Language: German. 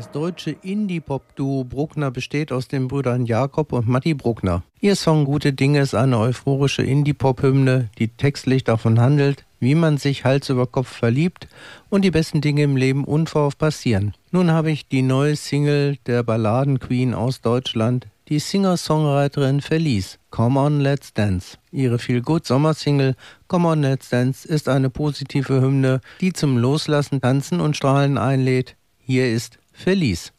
Das deutsche Indie-Pop-Duo Bruckner besteht aus den Brüdern Jakob und Matti Bruckner. Ihr Song Gute Dinge ist eine euphorische Indie-Pop-Hymne, die textlich davon handelt, wie man sich Hals über Kopf verliebt und die besten Dinge im Leben unverhofft passieren. Nun habe ich die neue Single der Balladen-Queen aus Deutschland, die Singer-Songwriterin Felice, Come On Let's Dance. Ihre Feel-Good-Sommersingle Come On Let's Dance ist eine positive Hymne, die zum Loslassen, Tanzen und Strahlen einlädt. Hier ist Felice.